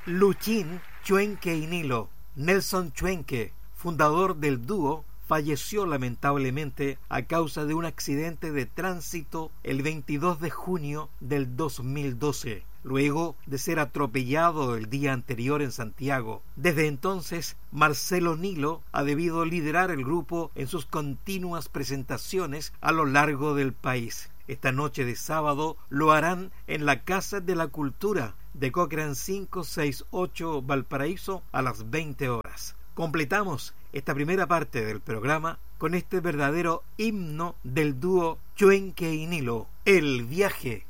Luchín Chuenque y Nilo. Nelson Chuenque, fundador del dúo, falleció lamentablemente a causa de un accidente de tránsito el 22 de junio del 2012, luego de ser atropellado el día anterior en Santiago. Desde entonces, Marcelo Nilo ha debido liderar el grupo en sus continuas presentaciones a lo largo del país. Esta noche de sábado lo harán en la Casa de la Cultura de Cochrane 568 Valparaíso a las 20 horas. Completamos esta primera parte del programa con este verdadero himno del dúo Chuenque y Nilo, El Viaje.